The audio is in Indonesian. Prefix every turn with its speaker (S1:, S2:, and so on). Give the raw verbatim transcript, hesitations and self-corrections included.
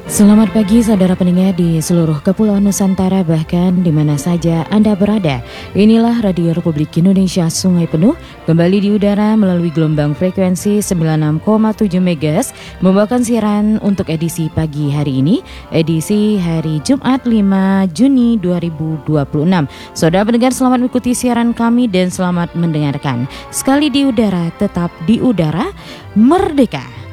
S1: Selamat pagi saudara pendengar di seluruh kepulauan Nusantara, bahkan di mana saja Anda berada. Inilah Radio Republik Indonesia Sungai Penuh, kembali di udara melalui gelombang frekuensi sembilan puluh enam koma tujuh megahertz, membawakan siaran untuk edisi pagi hari ini, edisi hari Jumat lima Juni dua ribu dua puluh enam. Saudara pendengar, selamat mengikuti siaran kami dan selamat mendengarkan. Sekali di udara, tetap di udara, merdeka.